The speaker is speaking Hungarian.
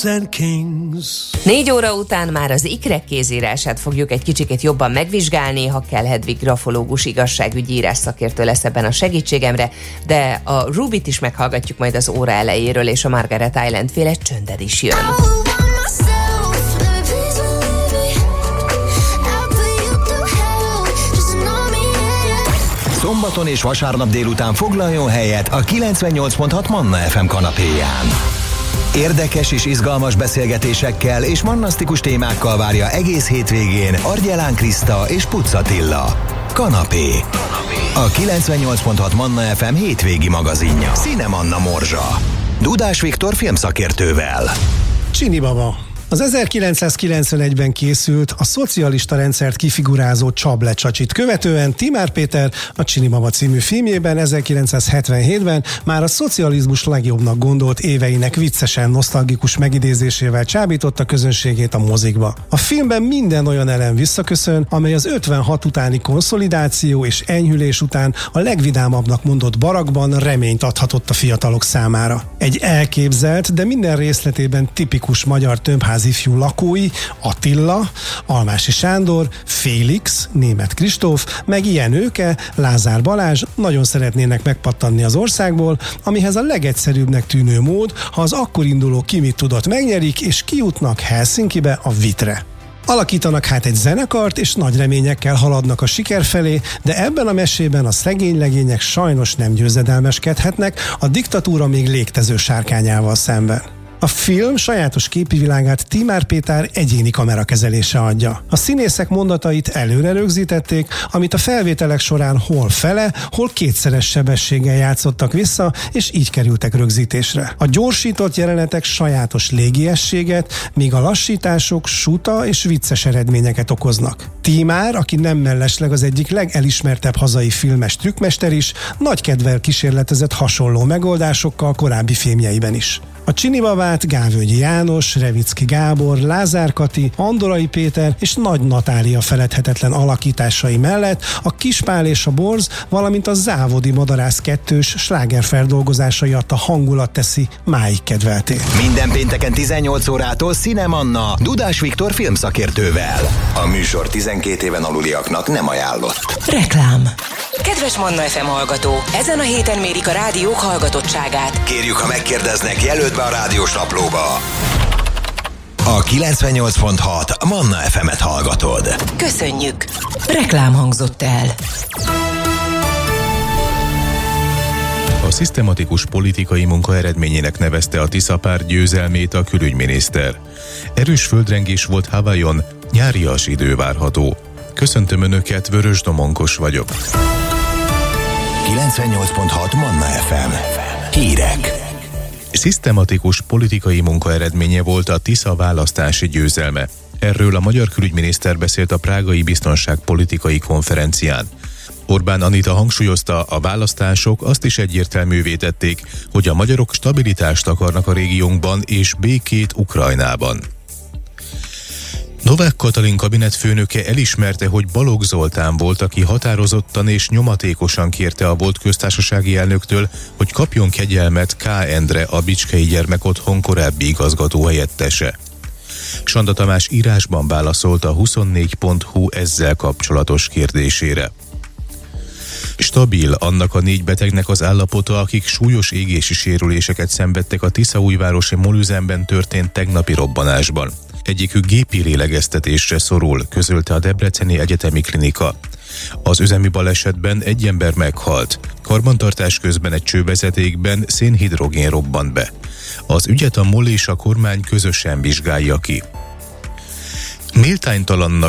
4 óra után már az ikrek kézírását fogjuk egy kicsikét jobban megvizsgálni, ha kell Hedvig grafológus igazságügyi írás szakértő lesz ebben a segítségemre, de a Rubit is meghallgatjuk majd az óra elejéről, és a Margaret Island féle csönded is jön. Szombaton és vasárnap délután foglaljon helyet a 98.6 Manna FM kanapéján. Érdekes és izgalmas beszélgetésekkel és mannasztikus témákkal várja egész hétvégén Argyelán Kriszta és Pucz Attila. Kanapé. A 98.6 Manna FM hétvégi magazinja. Színe Manna Morzsa. Dudás Viktor filmszakértővel. Csini baba. Az 1991-ben készült, a szocialista rendszert kifigurázó Csable-csacsit követően Timár Péter a Csini baba című filmjében 1977-ben már a szocializmus legjobbnak gondolt éveinek viccesen nosztalgikus megidézésével csábította közönségét a mozikba. A filmben minden olyan elem visszaköszön, amely az 56 utáni konszolidáció és enyhülés után a legvidámabbnak mondott barakban reményt adhatott a fiatalok számára. Egy elképzelt, de minden részletében tipikus magyar tömbház ifjú lakói, Attila, Almási Sándor, Félix, Németh Kristóf, meg ilyen őke, Lázár Balázs nagyon szeretnének megpattanni az országból, amihez a legegyszerűbbnek tűnő mód, ha az akkor induló Ki mit tudott megnyerik, és kijutnak Helsinkibe, a Vitre. Alakítanak hát egy zenekart, és nagy reményekkel haladnak a siker felé, de ebben a mesében a szegény legények sajnos nem győzedelmeskedhetnek a diktatúra még létező sárkányával szemben. A film sajátos képi világát Timár Péter egyéni kamerakezelése adja. A színészek mondatait előre rögzítették, amit a felvételek során hol fele, hol kétszeres sebességgel játszottak vissza, és így kerültek rögzítésre. A gyorsított jelenetek sajátos légiességet, míg a lassítások suta és vicces eredményeket okoznak. Timár, aki nem mellesleg az egyik legelismertebb hazai filmes trükkmester is, nagy kedvel kísérletezett hasonló megoldásokkal korábbi filmjeiben is. A Csini babát Gávögyi János, Revicki Gábor, Lázár Kati, Andorai Péter és Nagy Natália feledhetetlen alakításai mellett a Kispál és a Borz, valamint a Závodi Madarász 2-s slágerfeldolgozásai adta hangulat teszi máig kedvelté. Minden pénteken 18 órától Színe Manna Dudás Viktor filmszakértővel. A műsor 12 éven aluliaknak nem ajánlott. Reklám. Kedves Manna FM hallgató, ezen a héten mérik a rádiók hallgatottságát. Kérjük, ha megkérdeznek, jelöld be a rádiós naplóba. A 98.6 Manna FM-et hallgatod. Köszönjük! Reklám hangzott el. A szisztematikus politikai munka eredményének nevezte a Tisza-párt győzelmét a külügyminiszter. Erős földrengés volt Hawaiion, nyárias idő várható. Köszöntöm Önöket, Vörös Domonkos vagyok. 98.6 Manna FM. Hírek. Szisztematikus politikai munka eredménye volt a Tisza választási győzelme. Erről a magyar külügyminiszter beszélt a prágai biztonságpolitikai konferencián. Orbán Anita hangsúlyozta, a választások azt is egyértelművé tették, hogy a magyarok stabilitást akarnak a régiónkban és békét Ukrajnában. Novák Katalin kabinetfőnöke elismerte, hogy Balogh Zoltán volt, aki határozottan és nyomatékosan kérte a volt köztársasági elnöktől, hogy kapjon kegyelmet K. Endre, a Bicskei Gyermekotthon korábbi igazgatóhelyettese. Sanda Tamás írásban válaszolt a 24.hu ezzel kapcsolatos kérdésére. Stabil annak a 4 betegnek az állapota, akik súlyos égési sérüléseket szenvedtek a Tiszaújvárosi molüzemben történt tegnapi robbanásban. Egyikük gépi lélegeztetésre szorul, közölte a Debreceni Egyetemi Klinika. Az üzemi balesetben egy ember meghalt. Karbantartás közben egy csővezetékben szénhidrogén robbant be. Az ügyet a MOL és a kormány közösen vizsgálja ki. Méltánytalannak